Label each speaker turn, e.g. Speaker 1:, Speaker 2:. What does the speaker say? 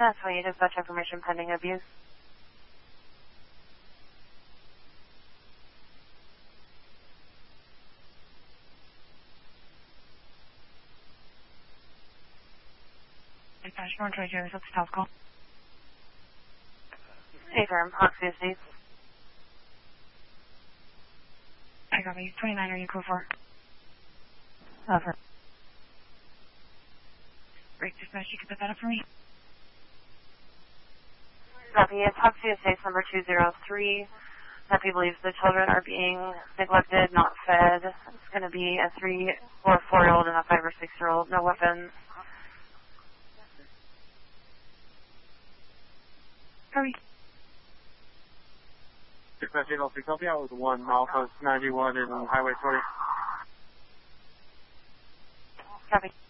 Speaker 1: That's why you dispatch information pending abuse.
Speaker 2: Dispatch North Troy Jerry, what's the house call?
Speaker 1: Affirm, Oxy Estates.
Speaker 2: I copy. 29, are you code 4?
Speaker 1: Affirm.
Speaker 2: Great, dispatch, you can put that up for me?
Speaker 1: Copy. It's Oxy Estates number 203. Happy believes the children are being neglected, not fed. It's going to be a 3 or 4-year-old and a 5 or 6-year-old. No weapons.
Speaker 2: Hurry.
Speaker 3: Dispatch 803, copy. I was 1 milepost 91 and Highway 20.
Speaker 1: Copy.